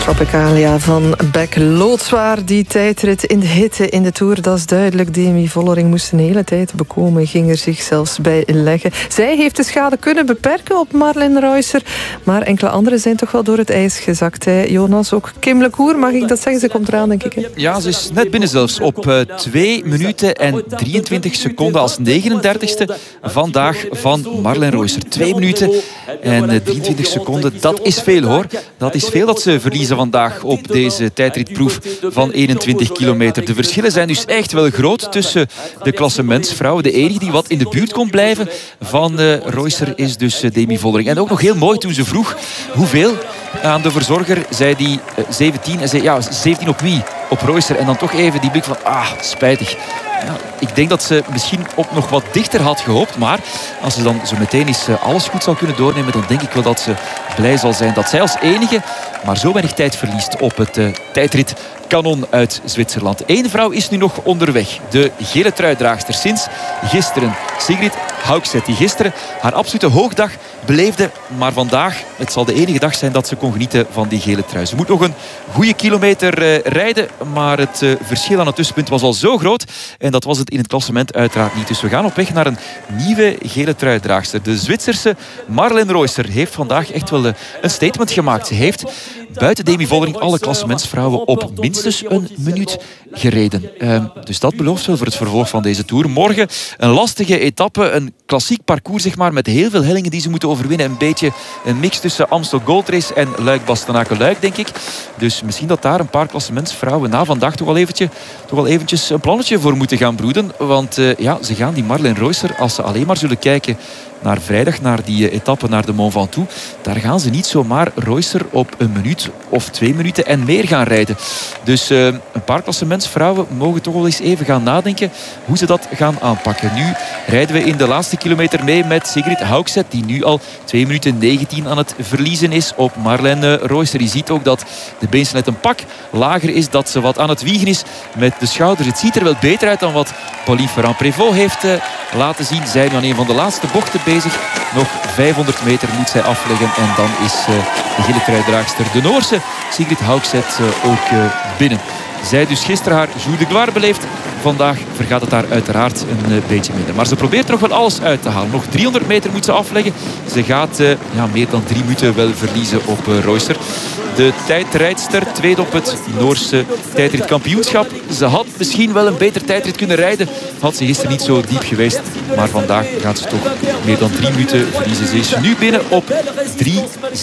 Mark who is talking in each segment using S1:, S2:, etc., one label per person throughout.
S1: Tropicalia van Beck loodzwaar. Die tijdrit in de hitte in de Tour, dat is duidelijk. Demi Vollering moest een hele tijd bekomen, ging er zich zelfs bij leggen. Zij heeft de schade kunnen beperken op Marlen Reusser, maar enkele anderen zijn toch wel door het ijs gezakt. Hè? Jonas, ook Kim LeCour, mag ik dat zeggen? Ze komt eraan, denk ik. Hè?
S2: Ja, ze is net binnen zelfs op 2 minuten en 23 seconden als 39ste vandaag van Marlen Reusser. 2 minuten en 23 seconden, dat is veel hoor. Dat is veel dat ze verliezen vandaag op deze tijdritproef van 21 kilometer. De verschillen zijn dus echt wel groot tussen de klassementsvrouwen. De enige die wat in de buurt kon blijven van Reusser is dus Demi Vollering. En ook nog heel mooi toen ze vroeg hoeveel aan de verzorger, zei die 17. En zei ja, 17 op wie? Op Reusser. En dan toch even die blik van spijtig. Ja, ik denk dat ze misschien op nog wat dichter had gehoopt. Maar als ze dan zo meteen eens alles goed zal kunnen doornemen, dan denk ik wel dat ze blij zal zijn dat zij als enige maar zo weinig tijd verliest op het tijdritkanon uit Zwitserland. Eén vrouw is nu nog onderweg. De gele truidraagster sinds gisteren. Sigrid Haugset, die gisteren haar absolute hoogdag beleefde. Maar vandaag, het zal de enige dag zijn dat ze kon genieten van die gele trui. Ze moet nog een goede kilometer rijden. Maar het verschil aan het tussenpunt was al zo groot. En dat was het in het klassement uiteraard niet. Dus we gaan op weg naar een nieuwe gele truidraagster. De Zwitserse Marlen Reusser heeft vandaag echt wel een statement gemaakt. Ze heeft buiten Demi Vollering alle klassementsvrouwen op minstens een minuut gereden. Dus dat belooft wel voor het vervolg van deze Tour. Morgen een lastige etappe, een klassiek parcours zeg maar, met heel veel hellingen die ze moeten overwinnen. Een beetje een mix tussen Amstel Gold Race en Luik-Bastenaken-Luik, denk ik. Dus misschien dat daar een paar klassementsvrouwen na vandaag toch wel eventjes een plannetje voor moeten gaan broeden. Want ze gaan die Marlen Reusser, als ze alleen maar zullen kijken naar vrijdag, naar die etappe naar de Mont Ventoux, daar gaan ze niet zomaar Reusser op een minuut of 2 minuten en meer gaan rijden. Dus een paar klassementsvrouwen mogen toch wel eens even gaan nadenken hoe ze dat gaan aanpakken. Nu rijden we in de laatste kilometer mee met Sigrid Haugset, die nu al 2 minuten 19 aan het verliezen is op Marlen Reusser. Je ziet ook dat de beensnelheid een pak lager is, dat ze wat aan het wiegen is met de schouders. Het ziet er wel beter uit dan wat Pauline Ferrand-Prévot heeft laten zien. Zij nu aan een van de laatste bochten bezig. Nog 500 meter moet zij afleggen en dan is de gele truidraagster, de Noorse Sigrid Haugset, ook binnen. Zij dus gisteren haar Jour de Gloire beleefd. Vandaag vergaat het daar uiteraard een beetje minder. Maar ze probeert er nog wel alles uit te halen. Nog 300 meter moet ze afleggen. Ze gaat meer dan 3 minuten wel verliezen op Reusser. De tijdrijdster, tweede op het Noorse tijdritkampioenschap. Ze had misschien wel een beter tijdrit kunnen rijden. Had ze gisteren niet zo diep geweest. Maar vandaag gaat ze toch meer dan 3 minuten verliezen. Ze is nu binnen op 3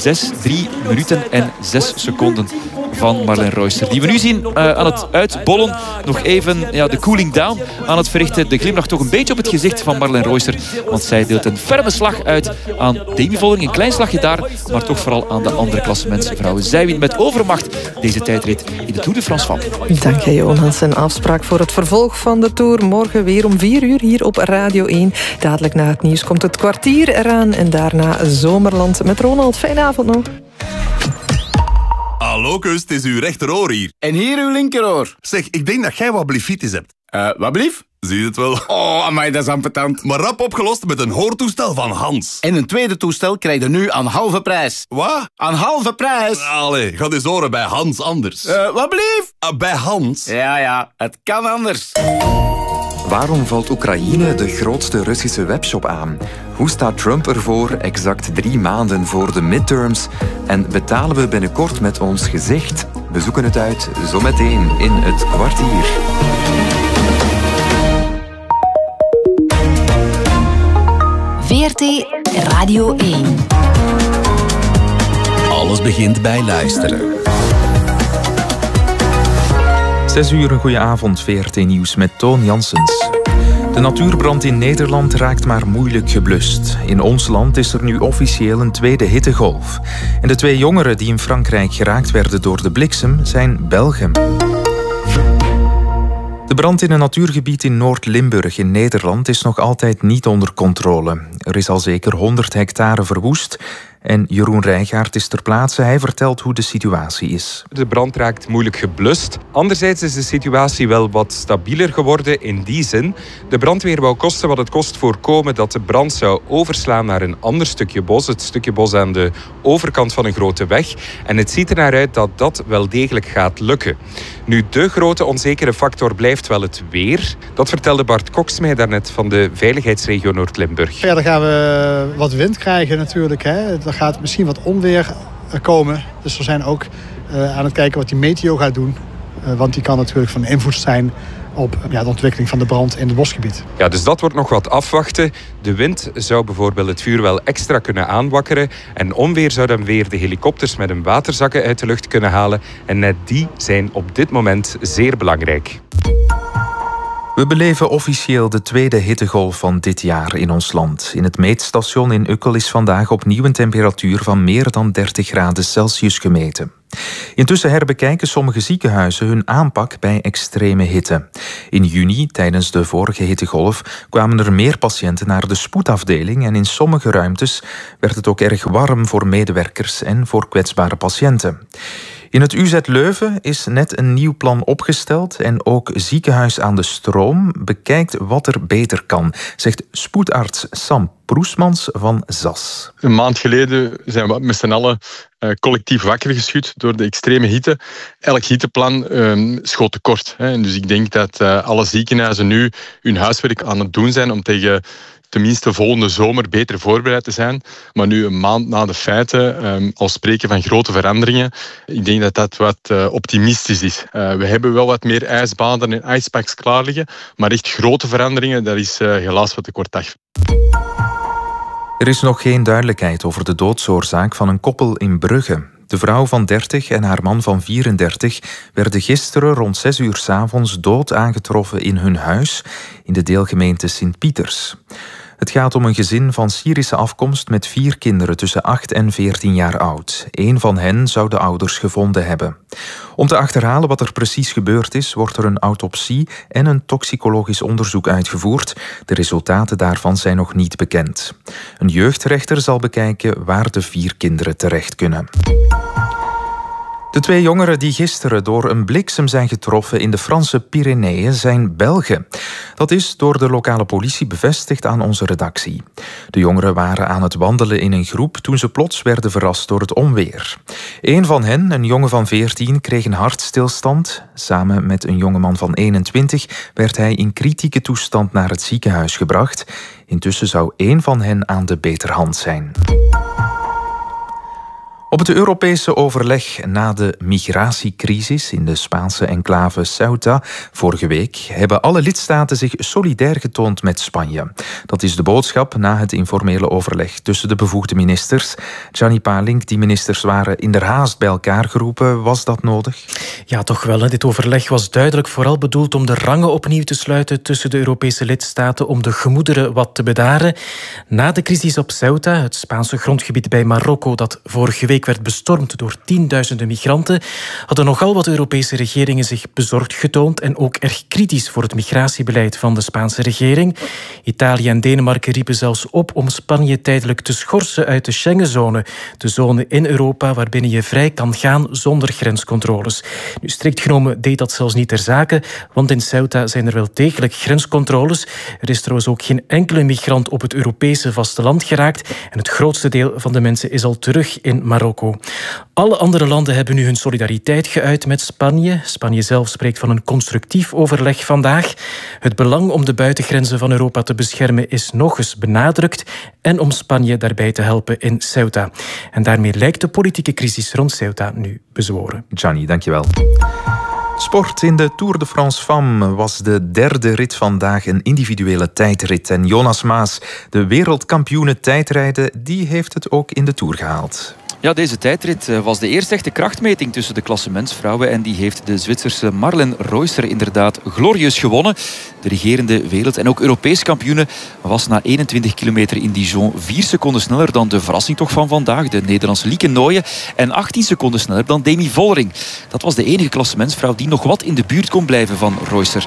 S2: minuten en 6 seconden van Marlen Reusser. Die we nu zien aan het uitbollen. Nog even de cooling down aan het verrichten. De glimlach toch een beetje op het gezicht van Marlen Reusser. Want zij deelt een ferme slag uit aan Demi Vollering. Een klein slagje daar, maar toch vooral aan de andere klassementsvrouwen. Zij wint met overmacht deze tijdrit in de Tour de France van.
S1: Dank je, Jonas. Een afspraak voor het vervolg van de Tour. Morgen weer om 4 uur hier op Radio 1. Dadelijk na het nieuws komt het kwartier eraan. En daarna Zomerland met Ronald. Fijne avond nog.
S3: Hallo Kus, het is uw rechteroor hier.
S4: En hier uw linkeroor.
S3: Zeg, ik denk dat jij wat blifitis hebt.
S4: Wat blief?
S3: Zie je het wel?
S4: Oh, amai, dat is ambetant.
S3: Maar rap opgelost met een hoortoestel van Hans.
S4: En een tweede toestel krijg je nu aan halve prijs.
S3: Wat?
S4: Aan halve prijs.
S3: Allee, ga eens horen bij Hans anders.
S4: Wat blief?
S3: Bij Hans?
S4: Ja, het kan anders.
S5: Waarom valt Oekraïne de grootste Russische webshop aan? Hoe staat Trump ervoor exact 3 maanden voor de midterms? En betalen we binnenkort met ons gezicht? We zoeken het uit zometeen in het kwartier.
S6: VRT Radio 1.
S7: Alles begint bij luisteren.
S8: 6 uur, een goede avond, VRT Nieuws met Toon Janssens. De natuurbrand in Nederland raakt maar moeilijk geblust. In ons land is er nu officieel een tweede hittegolf. En de 2 jongeren die in Frankrijk geraakt werden door de bliksem zijn Belgen. De brand in een natuurgebied in Noord-Limburg in Nederland is nog altijd niet onder controle. Er is al zeker 100 hectare verwoest En Jeroen Rijgaard is ter plaatse. Hij vertelt hoe de situatie is.
S9: De brand raakt moeilijk geblust. Anderzijds is de situatie wel wat stabieler geworden in die zin. De brandweer wou kosten wat het kost voorkomen dat de brand zou overslaan naar een ander stukje bos. Het stukje bos aan de overkant van een grote weg. En het ziet er naar uit dat dat wel degelijk gaat lukken. Nu, de grote onzekere factor blijft wel het weer. Dat vertelde Bart Cox mij daarnet van de veiligheidsregio Noord-Limburg.
S10: Ja, dan gaan we wat wind krijgen natuurlijk. Hè. Er gaat misschien wat onweer komen. Dus we zijn ook aan het kijken wat die meteo gaat doen. Want die kan natuurlijk van invloed zijn op de ontwikkeling van de brand in het bosgebied.
S9: Ja, dus dat wordt nog wat afwachten. De wind zou bijvoorbeeld het vuur wel extra kunnen aanwakkeren. En onweer zou dan weer de helikopters met hun waterzakken uit de lucht kunnen halen. En net die zijn op dit moment zeer belangrijk.
S8: We beleven officieel de tweede hittegolf van dit jaar in ons land. In het meetstation in Ukkel is vandaag opnieuw een temperatuur van meer dan 30 graden Celsius gemeten. Intussen herbekijken sommige ziekenhuizen hun aanpak bij extreme hitte. In juni, tijdens de vorige hittegolf, kwamen er meer patiënten naar de spoedafdeling en in sommige ruimtes werd het ook erg warm voor medewerkers en voor kwetsbare patiënten. In het UZ Leuven is net een nieuw plan opgesteld en ook Ziekenhuis aan de Stroom bekijkt wat er beter kan, zegt spoedarts Sam Proesmans van ZAS.
S11: Een maand geleden zijn we met z'n allen collectief wakker geschud door de extreme hitte. Elk hitteplan schoot tekort. Dus ik denk dat alle ziekenhuizen nu hun huiswerk aan het doen zijn om tegen tenminste volgende zomer beter voorbereid te zijn. Maar nu een maand na de feiten al spreken van grote veranderingen. Ik denk dat dat wat optimistisch is. We hebben wel wat meer ijsbaden en ijspaks klaar liggen. Maar echt grote veranderingen, dat is helaas wat te kortdag.
S8: Er is nog geen duidelijkheid over de doodsoorzaak van een koppel in Brugge. De vrouw van 30 en haar man van 34 werden gisteren rond 6 uur 's avonds dood aangetroffen in hun huis in de deelgemeente Sint-Pieters. Het gaat om een gezin van Syrische afkomst met 4 kinderen tussen 8 en 14 jaar oud. 1 van hen zou de ouders gevonden hebben. Om te achterhalen wat er precies gebeurd is, wordt er een autopsie en een toxicologisch onderzoek uitgevoerd. De resultaten daarvan zijn nog niet bekend. Een jeugdrechter zal bekijken waar de 4 kinderen terecht kunnen. De 2 jongeren die gisteren door een bliksem zijn getroffen in de Franse Pyreneeën zijn Belgen. Dat is door de lokale politie bevestigd aan onze redactie. De jongeren waren aan het wandelen in een groep toen ze plots werden verrast door het onweer. Een van hen, een jongen van 14, kreeg een hartstilstand. Samen met een jongeman van 21 werd hij in kritieke toestand naar het ziekenhuis gebracht. Intussen zou 1 van hen aan de beterhand zijn. Op het Europese overleg na de migratiecrisis in de Spaanse enclave Ceuta vorige week hebben alle lidstaten zich solidair getoond met Spanje. Dat is de boodschap na het informele overleg tussen de bevoegde ministers. Gianni Palink, die ministers waren inderhaast bij elkaar geroepen. Was dat nodig?
S12: Ja, toch wel. Dit overleg was duidelijk vooral bedoeld om de rangen opnieuw te sluiten tussen de Europese lidstaten, om de gemoederen wat te bedaren. Na de crisis op Ceuta, het Spaanse grondgebied bij Marokko, dat vorige week werd bestormd door tienduizenden migranten, hadden nogal wat Europese regeringen zich bezorgd getoond en ook erg kritisch voor het migratiebeleid van de Spaanse regering. Italië en Denemarken riepen zelfs op om Spanje tijdelijk te schorsen uit de Schengenzone, de zone in Europa waarbinnen je vrij kan gaan zonder grenscontroles. Nu, strikt genomen deed dat zelfs niet ter zake, want in Ceuta zijn er wel degelijk grenscontroles. Er is trouwens ook geen enkele migrant op het Europese vasteland geraakt en het grootste deel van de mensen is al terug in Marokko. Alle andere landen hebben nu hun solidariteit geuit met Spanje. Spanje zelf spreekt van een constructief overleg vandaag. Het belang om de buitengrenzen van Europa te beschermen is nog eens benadrukt en om Spanje daarbij te helpen in Ceuta. En daarmee lijkt de politieke crisis rond Ceuta nu bezworen.
S8: Gianni, dankjewel. Sport in de Tour de France Femmes was de derde rit vandaag een individuele tijdrit. En Jonas Maas, de wereldkampioene tijdrijden, die heeft het ook in de Tour gehaald.
S2: Ja, deze tijdrit was de eerste echte krachtmeting tussen de klassementsvrouwen en die heeft de Zwitserse Marlen Reusser inderdaad glorieus gewonnen. De regerende wereld- en ook Europees kampioene was na 21 kilometer in Dijon 4 seconden sneller dan de verrassing toch van vandaag, de Nederlandse Lieke Nooijen, en 18 seconden sneller dan Demi Vollering. Dat was de enige klassementsvrouw die nog wat in de buurt kon blijven van Reusser.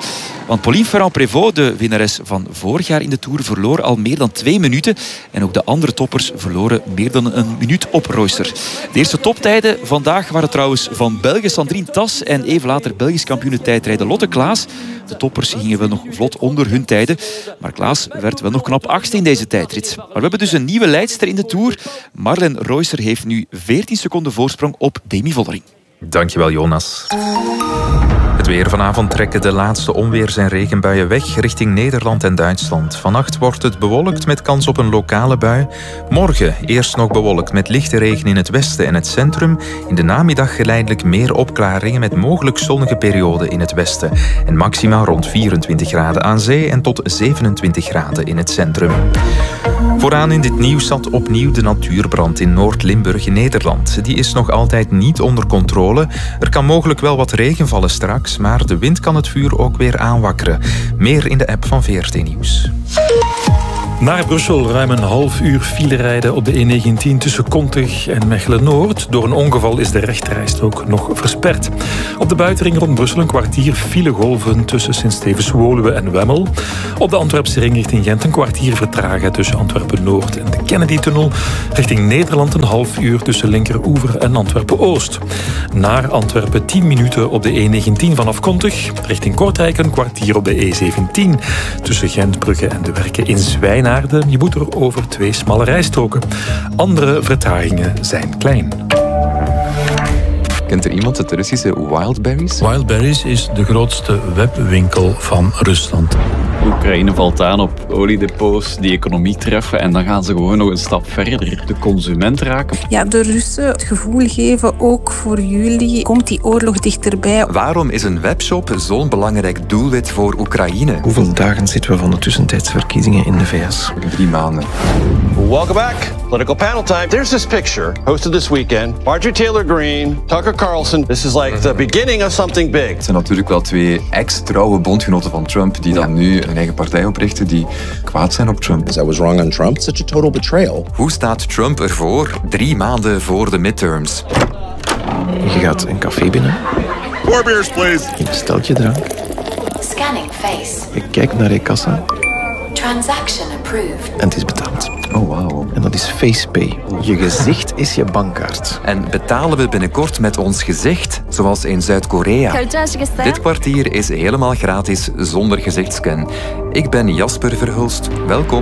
S2: Want Pauline Ferrand-Prévot, de winnares van vorig jaar in de Tour, verloor al meer dan 2 minuten. En ook de andere toppers verloren meer dan een minuut op Reusser. De eerste toptijden vandaag waren trouwens van Belgen Sandrine Tas en even later Belgisch kampioene tijdrijden Lotte Klaas. De toppers gingen wel nog vlot onder hun tijden. Maar Klaas werd wel nog knap 8e in deze tijdrit. Maar we hebben dus een nieuwe leidster in de Tour. Marlen Reusser heeft nu 14 seconden voorsprong op Demi Vollering.
S8: Dankjewel, Jonas. Het weer. Vanavond trekken de laatste onweers- en regenbuien weg richting Nederland en Duitsland. Vannacht wordt het bewolkt met kans op een lokale bui. Morgen eerst nog bewolkt met lichte regen in het westen en het centrum. In de namiddag geleidelijk meer opklaringen met mogelijk zonnige perioden in het westen. En maximaal rond 24 graden aan zee en tot 27 graden in het centrum. Vooraan in dit nieuws zat opnieuw de natuurbrand in Noord-Limburg in Nederland. Die is nog altijd niet onder controle. Er kan mogelijk wel wat regen vallen straks, maar de wind kan het vuur ook weer aanwakkeren. Meer in de app van VRT Nieuws.
S13: Naar Brussel ruim een half uur file rijden op de E19 tussen Kontig en Mechelen-Noord. Door een ongeval is de rechterrijstrook nog versperd. Op de buitenring rond Brussel een kwartier filegolven tussen Sint-Stevens-Woluwe en Wemmel. Op de Antwerpse ring richting Gent een kwartier vertragen tussen Antwerpen-Noord en de Kennedy-tunnel. Richting Nederland een half uur tussen Linkeroever en Antwerpen-Oost. Naar Antwerpen 10 minuten op de E19 vanaf Kontig. Richting Kortrijk een kwartier op de E17 tussen Gentbrugge en de Werken in Zwijnaarden. Je moet er over 2 smalle rijstroken. Andere vertragingen zijn klein.
S5: Kent er iemand het Russische Wildberries?
S13: Wildberries is de grootste webwinkel van Rusland.
S14: Oekraïne valt aan op oliedepots die economie treffen en dan gaan ze gewoon nog een stap verder. De consument raken.
S15: Ja, de Russen het gevoel geven, ook voor jullie komt die oorlog dichterbij.
S5: Waarom is een webshop zo'n belangrijk doelwit voor Oekraïne?
S16: Hoeveel dagen zitten we van de tussentijdsverkiezingen in de VS?
S5: 3 maanden.
S17: Welcome back. Political panel time. There's this picture hosted this weekend. Marjorie Taylor Greene, Tucker Carlson. This is like the beginning of something big.
S5: Het zijn natuurlijk wel 2 ex-trouwe bondgenoten van Trump die dan nu een eigen partij oprichten die kwaad zijn op Trump.
S18: I was wrong on Trump. Such a total betrayal.
S5: Hoe staat Trump ervoor 3 maanden voor de midterms?
S16: Je gaat een café binnen.
S3: 4 beers, please.
S16: Je bestelt je drank.
S6: Scanning face.
S16: Je kijkt naar je kassa.
S6: Transaction approved.
S16: En het is betaald.
S5: Oh, wauw.
S16: En dat is FacePay. Je gezicht is je bankkaart.
S5: En betalen we binnenkort met ons gezicht, zoals in Zuid-Korea? Dit kwartier is helemaal gratis zonder gezichtscan. Ik ben Jasper Verhulst. Welkom.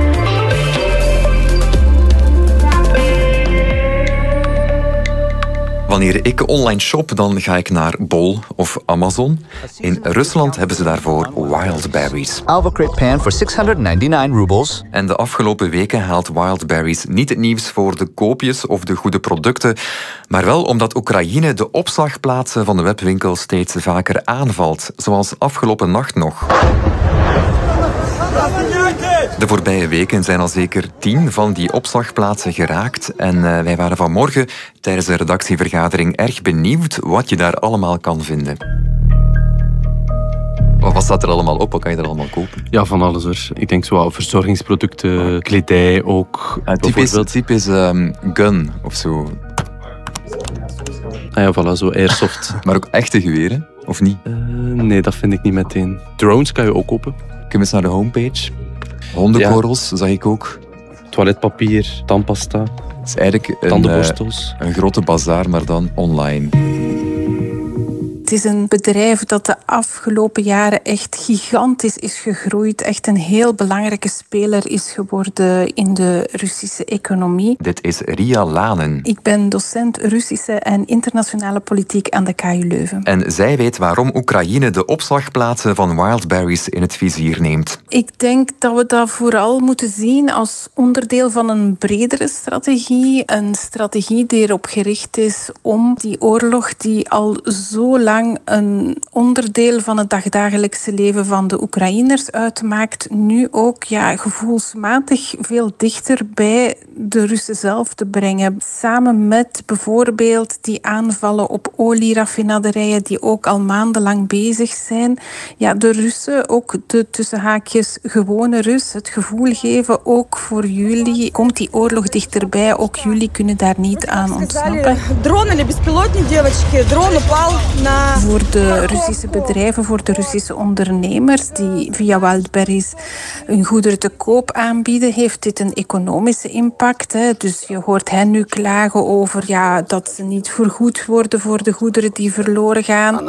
S5: Wanneer ik online shop, dan ga ik naar Bol of Amazon. In Rusland hebben ze daarvoor Wildberries.
S19: Alvacrate pan for 699 rubles.
S5: En de afgelopen weken haalt Wildberries niet het nieuws voor de koopjes of de goede producten, maar wel omdat Oekraïne de opslagplaatsen van de webwinkel steeds vaker aanvalt, zoals afgelopen nacht nog. De voorbije weken zijn al zeker 10 van die opslagplaatsen geraakt. En wij waren vanmorgen tijdens de redactievergadering erg benieuwd wat je daar allemaal kan vinden. Wat staat er allemaal op? Wat kan je er allemaal kopen?
S20: Ja, van alles hoor. Ik denk zo verzorgingsproducten, kledij ook.
S5: Typisch gun of zo.
S20: Ah ja, voilà, zo airsoft.
S5: Maar ook echte geweren, of niet?
S20: Nee, dat vind ik niet meteen. Drones kan je ook kopen.
S5: Kun je eens naar de homepage? Hondenkorrels, zag ik ook.
S20: Toiletpapier, tandpasta.
S5: Het is eigenlijk
S20: tandenborstels.
S5: Een grote bazaar, maar dan online.
S15: Het is een bedrijf dat de afgelopen jaren echt gigantisch is gegroeid. Echt een heel belangrijke speler is geworden in de Russische economie.
S5: Dit is Ria Lanen.
S15: Ik ben docent Russische en internationale politiek aan de KU Leuven.
S5: En zij weet waarom Oekraïne de opslagplaatsen van Wildberries in het vizier neemt.
S15: Ik denk dat we dat vooral moeten zien als onderdeel van een bredere strategie. Een strategie die erop gericht is om die oorlog die al zo lang een onderdeel van het dagdagelijkse leven van de Oekraïners uitmaakt, nu ook gevoelsmatig veel dichter bij de Russen zelf te brengen. Samen met bijvoorbeeld die aanvallen op olieraffinaderijen die ook al maandenlang bezig zijn. Ja, de Russen, ook de tussen haakjes gewone Rus, het gevoel geven, ook voor jullie komt die oorlog dichterbij, ook jullie kunnen daar niet aan ontsnappen. Voor de Russische bedrijven, voor de Russische ondernemers die via Wildberries hun goederen te koop aanbieden, heeft dit een economische impact. Dus je hoort hen nu klagen over dat ze niet vergoed worden voor de goederen die verloren gaan.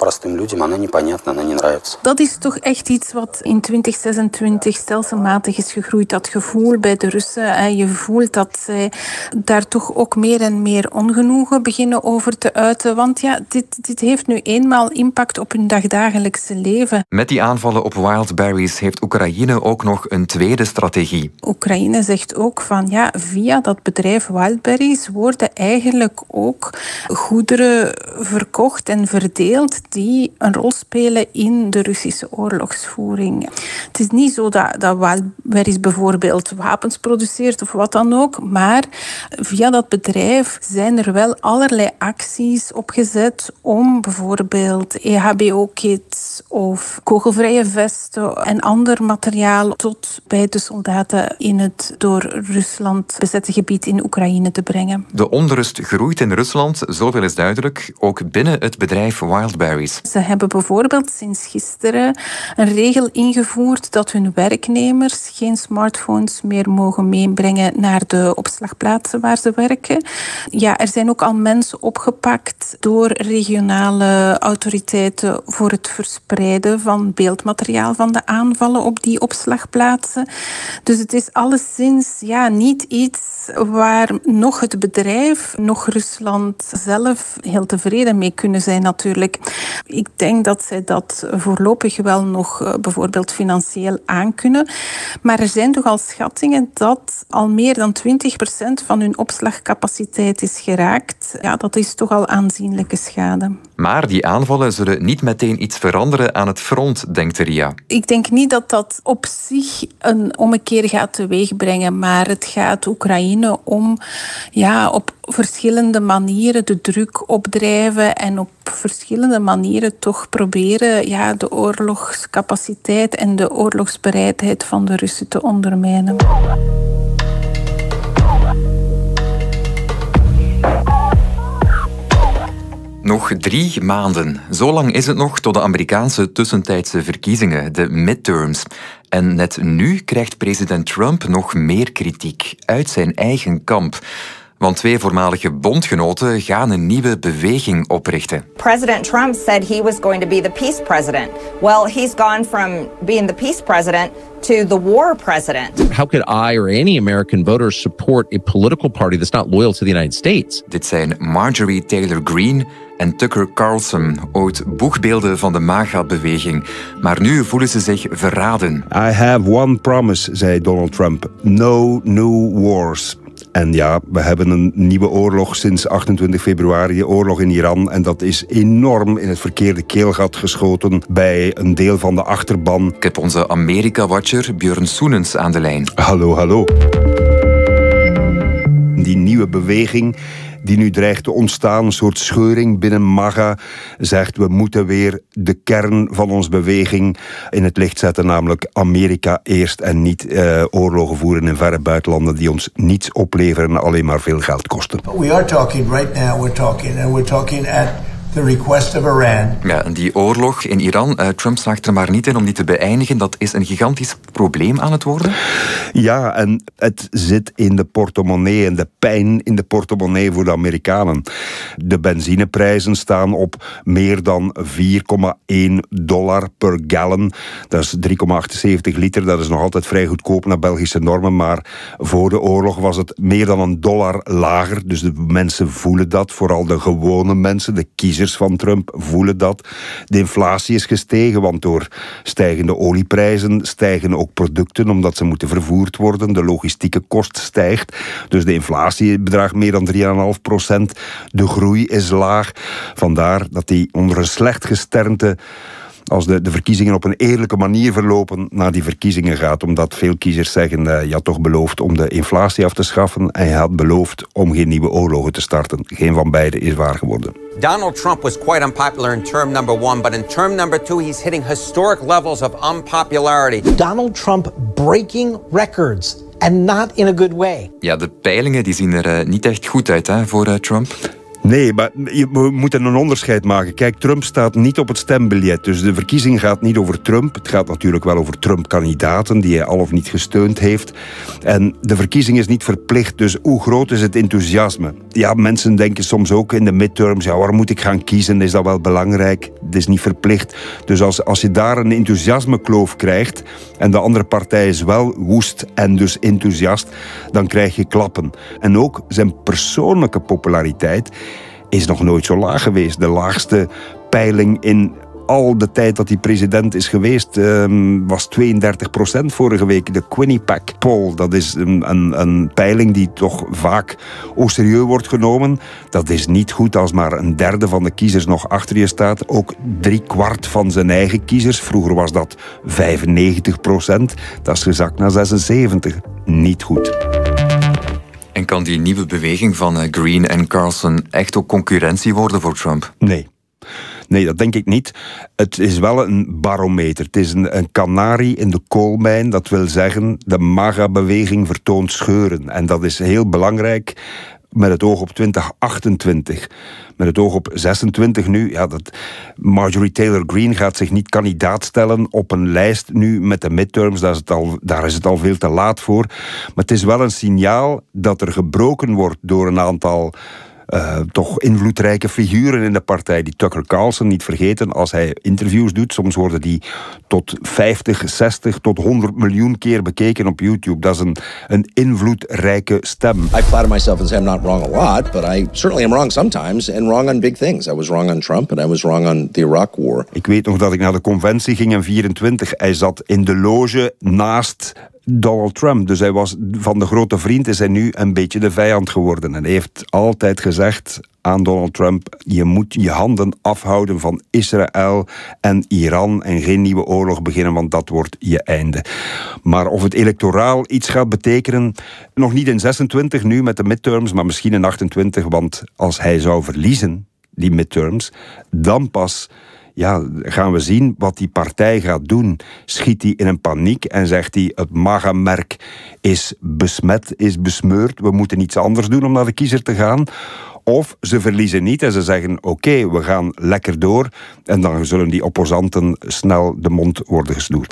S15: Dat is toch echt iets wat in 2026 stelselmatig is gegroeid. Dat gevoel bij de Russen. Je voelt dat zij daar toch ook meer en meer ongenoegen beginnen over te uiten. Want dit heeft nu eenmaal impact op hun dagdagelijkse leven.
S5: Met die aanvallen op Wildberries heeft Oekraïne ook nog een tweede strategie.
S15: Oekraïne zegt ook van via dat bedrijf Wildberries worden eigenlijk ook goederen verkocht en verdeeld die een rol spelen in de Russische oorlogsvoering. Het is niet zo dat Wildberries bijvoorbeeld wapens produceert of wat dan ook, maar via dat bedrijf zijn er wel allerlei acties opgezet om bijvoorbeeld EHBO-kits of kogelvrije vesten en ander materiaal tot bij de soldaten in het door Rusland bezette gebied in Oekraïne te brengen.
S5: De onrust groeit in Rusland, zoveel is duidelijk, ook binnen het bedrijf Wildberries.
S15: Ze hebben bijvoorbeeld sinds gisteren een regel ingevoerd dat hun werknemers geen smartphones meer mogen meebrengen naar de opslagplaatsen waar ze werken. Er zijn ook al mensen opgepakt door regionale autoriteiten voor het verspreiden van beeldmateriaal van de aanvallen op die opslagplaatsen. Dus het is alleszins niet iets waar nog het bedrijf, nog Rusland zelf heel tevreden mee kunnen zijn natuurlijk. Ik denk dat zij dat voorlopig wel nog bijvoorbeeld financieel aankunnen. Maar er zijn toch al schattingen dat al meer dan 20% van hun opslagcapaciteit is geraakt. Dat is toch al aanzienlijke schade.
S5: Maar die aanvallen zullen niet meteen iets veranderen aan het front, denkt Ria.
S15: Ik denk niet dat dat op zich een ommekeer gaat teweegbrengen, maar het gaat Oekraïne om op verschillende manieren de druk opdrijven en op verschillende manieren toch proberen de oorlogscapaciteit en de oorlogsbereidheid van de Russen te ondermijnen.
S5: Nog 3 maanden. Zo lang is het nog tot de Amerikaanse tussentijdse verkiezingen, de midterms. En net nu krijgt president Trump nog meer kritiek uit zijn eigen kamp. Want 2 voormalige bondgenoten gaan een nieuwe beweging oprichten.
S21: President Trump said he was going to be the peace president. Well, he's gone from being the peace president to the war president.
S18: How could I or any American voter support a political party that's not loyal to the United States?
S5: Dit zijn Marjorie Taylor Greene en Tucker Carlson, ooit boegbeelden van de MAGA-beweging. Maar nu voelen ze zich verraden.
S22: I have one promise, zei Donald Trump. No new wars. En we hebben een nieuwe oorlog sinds 28 februari, oorlog in Iran. En dat is enorm in het verkeerde keelgat geschoten bij een deel van de achterban.
S5: Ik heb onze Amerika-watcher Björn Soenens aan de lijn.
S22: Hallo. Die nieuwe beweging die nu dreigt te ontstaan, een soort scheuring binnen MAGA, zegt we moeten weer de kern van onze beweging in het licht zetten, namelijk Amerika eerst en niet oorlogen voeren in verre buitenlanden die ons niets opleveren en alleen maar veel geld kosten.
S23: We are talking right now, we're talking at the request of Iran.
S5: Ja, en die oorlog in Iran, Trump slaagt er maar niet in om die te beëindigen. Dat is een gigantisch probleem aan het worden.
S22: Ja, en het zit in de portemonnee en de pijn in de portemonnee voor de Amerikanen. De benzineprijzen staan op meer dan $4,1 per gallon. Dat is 3,78 liter. Dat is nog altijd vrij goedkoop naar Belgische normen. Maar voor de oorlog was het meer dan $1 lager. Dus de mensen voelen dat. Vooral de gewone mensen, de kiezers van Trump voelen dat. De inflatie is gestegen, want door stijgende olieprijzen stijgen ook producten, omdat ze moeten vervoerd worden. De logistieke kost stijgt. Dus de inflatie bedraagt meer dan 3,5%. De groei is laag. Vandaar dat die onder een slecht gesternte als de verkiezingen op een eerlijke manier verlopen, naar die verkiezingen gaat. Omdat veel kiezers zeggen, je had toch beloofd om de inflatie af te schaffen en je had beloofd om geen nieuwe oorlogen te starten. Geen van beide is waar geworden.
S1: Donald Trump was quite unpopular in term number 1, but in term number 2, he's hitting historic levels of unpopularity.
S4: Donald Trump breaking records, and not in a good way.
S5: Ja, de peilingen die zien er niet echt goed uit voor Trump.
S22: Nee, maar we moeten een onderscheid maken. Kijk, Trump staat niet op het stembiljet. Dus de verkiezing gaat niet over Trump. Het gaat natuurlijk wel over Trump-kandidaten die hij al of niet gesteund heeft. En de verkiezing is niet verplicht. Dus hoe groot is het enthousiasme? Ja, mensen denken soms ook in de midterms, ja, waar moet ik gaan kiezen? Is dat wel belangrijk? Het is niet verplicht. Dus als je daar een enthousiasmekloof krijgt en de andere partij is wel woest en dus enthousiast, dan krijg je klappen. En ook zijn persoonlijke populariteit is nog nooit zo laag geweest. De laagste peiling in al de tijd dat hij president is geweest was 32% vorige week. De Quinnipiac poll, dat is een peiling die toch vaak au sérieux wordt genomen. Dat is niet goed als maar een derde van de kiezers nog achter je staat. Ook 3/4 van zijn eigen kiezers. Vroeger was dat 95%. Dat is gezakt naar 76%. Niet goed.
S5: En kan die nieuwe beweging van Green en Carlson echt ook concurrentie worden voor Trump?
S22: Nee, dat denk ik niet. Het is wel een barometer. Het is een kanarie in de koolmijn. Dat wil zeggen, de MAGA-beweging vertoont scheuren. En dat is heel belangrijk met het oog op 2028. Met het oog op 26 nu. Ja, Marjorie Taylor Greene gaat zich niet kandidaat stellen op een lijst nu met de midterms. Daar is het al veel te laat voor. Maar het is wel een signaal dat er gebroken wordt door een aantal toch invloedrijke figuren in de partij. Die Tucker Carlson, niet vergeten, als hij interviews doet, soms worden die tot 50, 60, tot 100 miljoen keer bekeken op YouTube. Dat is een invloedrijke stem.
S7: I flatter myself and say I'm not wrong a lot, but I certainly am wrong sometimes and wrong on big things. I was wrong on Trump and I was wrong on the Iraq War.
S22: Ik weet nog dat ik naar de conventie ging in 24. Hij zat in de loge naast Donald Trump. Dus hij was van de grote vriend, is hij nu een beetje de vijand geworden. En hij heeft altijd gezegd aan Donald Trump, je moet je handen afhouden van Israël en Iran en geen nieuwe oorlog beginnen, want dat wordt je einde. Maar of het electoraal iets gaat betekenen, nog niet in 26 nu met de midterms, maar misschien in 28, want als hij zou verliezen, die midterms, dan pas gaan we zien wat die partij gaat doen. Schiet hij in een paniek en zegt hij, het MAGA-merk is besmet, is besmeurd, we moeten iets anders doen om naar de kiezer te gaan. Of ze verliezen niet en ze zeggen, oké, we gaan lekker door. En dan zullen die opposanten snel de mond worden gesnoerd.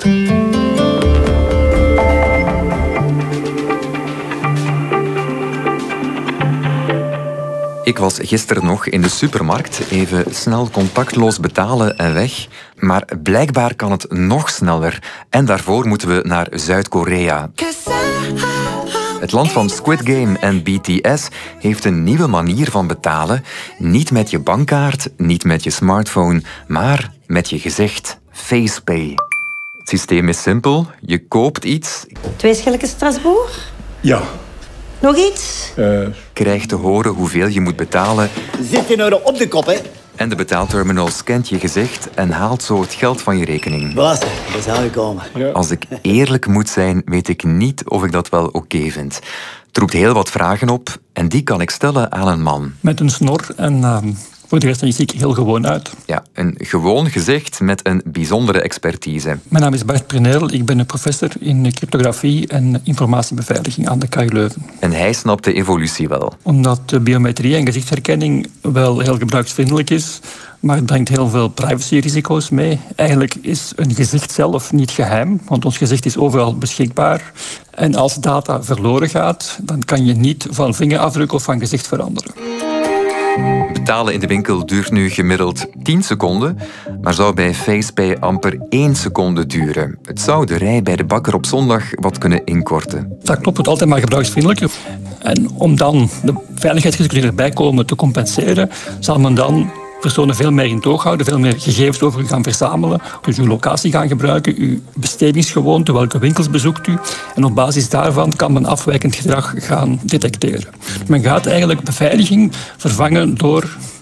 S5: Ik was gisteren nog in de supermarkt, even snel contactloos betalen en weg. Maar blijkbaar kan het nog sneller. En daarvoor moeten we naar Zuid-Korea. Het land van Squid Game en BTS heeft een nieuwe manier van betalen. Niet met je bankkaart, niet met je smartphone, maar met je gezicht. FacePay. Het systeem is simpel. Je koopt iets.
S24: 2 schilletjes Strasbourg?
S11: Ja.
S24: Nog iets?
S5: Krijgt te horen hoeveel je moet betalen.
S24: Zit in euro op de kop, hè?
S5: En de betaalterminal scant je gezicht en haalt zo het geld van je rekening.
S24: Baas, dat is aangekomen. Ja.
S5: Als ik eerlijk moet zijn, weet ik niet of ik dat wel oké vind. Het roept heel wat vragen op en die kan ik stellen aan een man.
S25: Met een snor en voor de rest zie ik heel gewoon uit.
S5: Ja, een gewoon gezicht met een bijzondere expertise.
S25: Mijn naam is Bart Preneel, ik ben een professor in cryptografie en informatiebeveiliging aan de KU Leuven.
S5: En hij snapt de evolutie wel.
S25: Omdat de biometrie en gezichtsherkenning wel heel gebruiksvriendelijk is, maar het brengt heel veel privacyrisico's mee. Eigenlijk is een gezicht zelf niet geheim, want ons gezicht is overal beschikbaar. En als data verloren gaat, dan kan je niet van vingerafdruk of van gezicht veranderen.
S5: Betalen in de winkel duurt nu gemiddeld 10 seconden, maar zou bij FacePay amper 1 seconde duren. Het zou de rij bij de bakker op zondag wat kunnen inkorten.
S25: Dat klopt, het altijd maar gebruiksvriendelijk. En om dan de veiligheidsrisico's die erbij komen te compenseren, zal men dan personen veel meer in het oog houden, veel meer gegevens over u gaan verzamelen, dus uw locatie gaan gebruiken, uw bestedingsgewoonte, welke winkels bezoekt u. En op basis daarvan kan men afwijkend gedrag gaan detecteren. Men gaat eigenlijk beveiliging vervangen door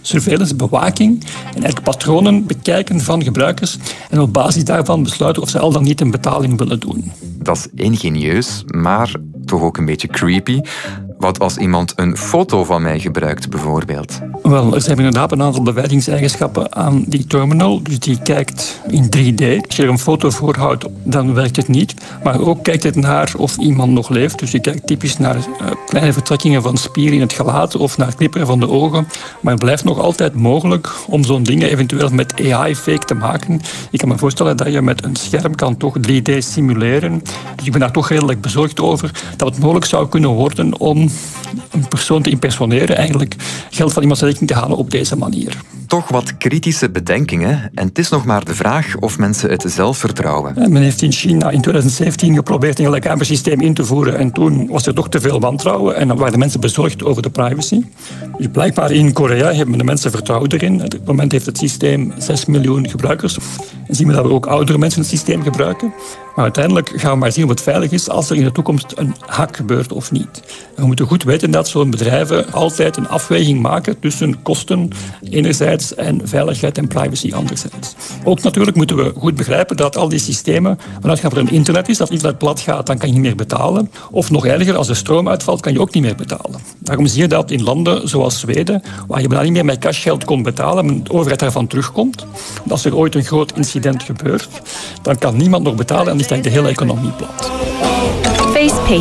S25: surveillance, bewaking en eigenlijk patronen bekijken van gebruikers en op basis daarvan besluiten of ze al dan niet een betaling willen doen.
S5: Dat is ingenieus, maar toch ook een beetje creepy. Wat als iemand een foto van mij gebruikt, bijvoorbeeld?
S25: Wel, er zijn inderdaad een aantal beveiligingseigenschappen aan die terminal. Dus die kijkt in 3D. Als je er een foto voorhoudt, dan werkt het niet. Maar ook kijkt het naar of iemand nog leeft. Dus je kijkt typisch naar kleine vertrekkingen van spieren in het gelaat of naar knipperen van de ogen. Maar het blijft nog altijd mogelijk om zo'n dingen eventueel met AI-fake te maken. Ik kan me voorstellen dat je met een scherm kan toch 3D simuleren. Dus ik ben daar toch redelijk bezorgd over dat het mogelijk zou kunnen worden om een persoon te impersoneren, eigenlijk geld van iemand zijn rekening te halen op deze manier.
S5: Toch wat kritische bedenkingen. En het is nog maar de vraag of mensen het zelf vertrouwen.
S25: Men heeft in China in 2017 geprobeerd een gelijkaardig systeem in te voeren en toen was er toch te veel wantrouwen en dan waren de mensen bezorgd over de privacy. Dus blijkbaar in Korea hebben de mensen vertrouwen erin. Op het moment heeft het systeem 6 miljoen gebruikers. En zien we dat we ook oudere mensen het systeem gebruiken. Maar uiteindelijk gaan we maar zien of het veilig is als er in de toekomst een hack gebeurt of niet. En we moeten goed weten dat zo'n bedrijven altijd een afweging maken tussen kosten enerzijds en veiligheid en privacy anderzijds. Ook natuurlijk moeten we goed begrijpen dat al die systemen vanuit gaan er een internet is. Als het internet plat gaat, dan kan je niet meer betalen. Of nog erger, als de stroom uitvalt, kan je ook niet meer betalen. Daarom zie je dat in landen zoals Zweden, waar je bijna niet meer met cashgeld kon betalen, maar de overheid daarvan terugkomt. Als er ooit een groot incident gebeurt, dan kan niemand nog betalen en ligt de hele economie plat.
S2: FacePay.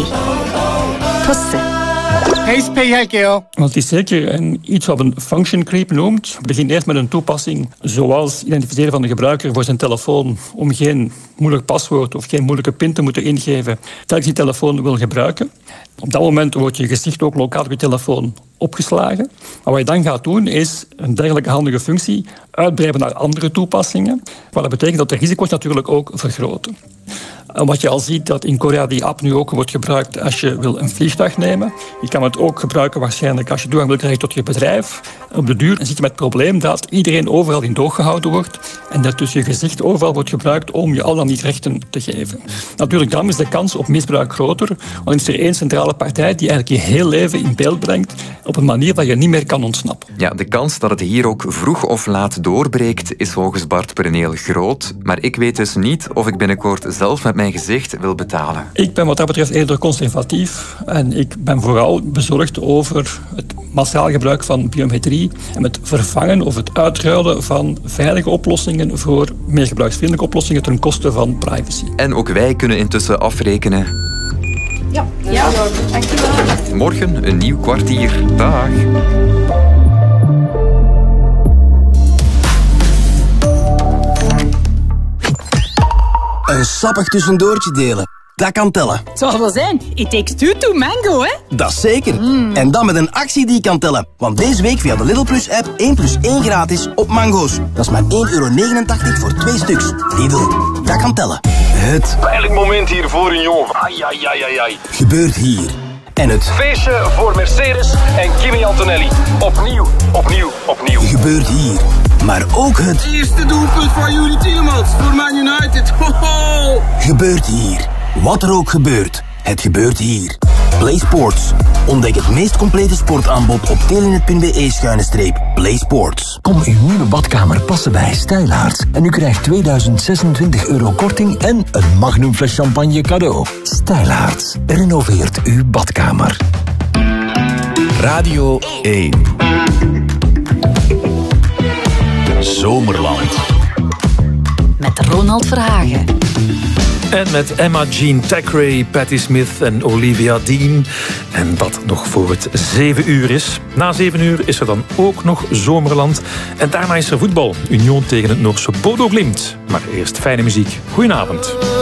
S2: Tossen.
S25: FacePay 할게요. Want het is zeker iets wat een function creep noemt. Het begint eerst met een toepassing zoals identificeren van de gebruiker voor zijn telefoon om geen moeilijk paswoord of geen moeilijke pin te moeten ingeven telkens die telefoon wil gebruiken. Op dat moment wordt je gezicht ook lokaal op je telefoon opgeslagen. Maar wat je dan gaat doen is een dergelijke handige functie uitbreiden naar andere toepassingen. Wat dat betekent dat de risico's natuurlijk ook vergroten. En wat je al ziet, dat in Korea die app nu ook wordt gebruikt als je wil een vliegtuig nemen. Je kan het ook gebruiken waarschijnlijk als je toegang wil krijgen tot je bedrijf. Op de duur zit je met het probleem dat iedereen overal in doog gehouden wordt en dat dus je gezicht overal wordt gebruikt om je al dan niet rechten te geven. Natuurlijk, dan is de kans op misbruik groter, want is er één centrale partij die eigenlijk je heel leven in beeld brengt op een manier dat je niet meer kan ontsnappen.
S5: Ja, de kans dat het hier ook vroeg of laat doorbreekt is volgens Bart Preneel groot, maar ik weet dus niet of ik binnenkort zelf met mijn gezicht wil betalen.
S25: Ik ben wat dat betreft eerder conservatief en ik ben vooral bezorgd over het massaal gebruik van biometrie en het vervangen of het uitruilen van veilige oplossingen voor meer gebruiksvriendelijke oplossingen ten koste van privacy.
S5: En ook wij kunnen intussen afrekenen.
S2: Ja, dankjewel.
S5: Morgen een nieuw kwartier. Dag.
S8: Een sappig tussendoortje delen. Dat kan tellen.
S9: Het zal wel zijn. It takes two to mango, hè?
S8: Dat zeker. En dan met een actie die kan tellen. Want deze week via de Lidl Plus app 1 plus 1 gratis op mango's. Dat is maar €1,89 voor 2 stuks. Lidl, dat kan tellen. Het
S10: pijnlijk moment hier voor een jongen. Ai.
S8: Gebeurt hier. En het
S10: feestje voor Mercedes en Kimi Antonelli. Opnieuw.
S8: Gebeurt hier. Maar ook het
S10: eerste doelpunt van Yuri Tielemans voor Man United. Hoho!
S8: Gebeurt hier. Wat er ook gebeurt, het gebeurt hier. Play Sports. Ontdek het meest complete sportaanbod op telenet.be/Play Sports.
S12: Kom uw nieuwe badkamer passen bij Stijlaarts. En u krijgt €2026 korting en een magnum fles champagne cadeau. Stijlaarts. Renoveert uw badkamer.
S16: Radio 1. Zomerland.
S2: Met Ronald Verhagen.
S13: En met Emma Jean Thackeray, Patti Smith en Olivia Dean. En dat nog voor het 7 uur is. Na 7 uur is er dan ook nog Zomerland. En daarna is er voetbal. Union tegen het Noorse Bodo Glimt. Maar eerst fijne muziek. Goedenavond.